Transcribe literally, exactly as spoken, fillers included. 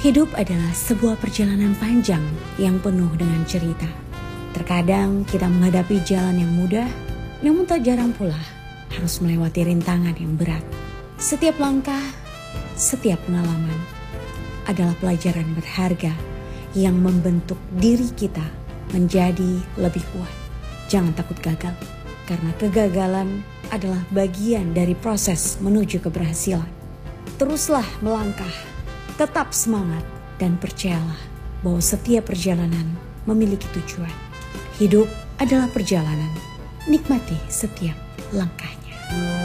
Hidup adalah sebuah perjalanan panjang yang penuh dengan cerita. Terkadang kita menghadapi jalan yang mudah, namun tak jarang pula harus melewati rintangan yang berat. Setiap langkah, setiap pengalaman adalah pelajaran berharga yang membentuk diri kita menjadi lebih kuat. Jangan takut gagal, karena kegagalan adalah bagian dari proses menuju keberhasilan. Teruslah melangkah, tetap semangat, dan percayalah bahwa setiap perjalanan memiliki tujuan. Hidup adalah perjalanan, nikmati setiap langkahnya.